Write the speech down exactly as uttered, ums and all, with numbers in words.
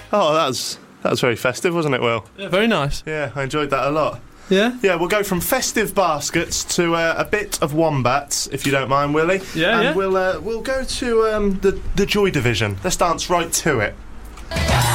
Oh, that was, that was very festive, wasn't it, Will? Yeah, very nice. Yeah, I enjoyed that a lot. Yeah? Yeah, we'll go from festive baskets to uh, a bit of wombats, if you don't mind, Willie. Yeah, and yeah. we'll uh, we'll go to um, the the Joy Division. Let's dance right to it.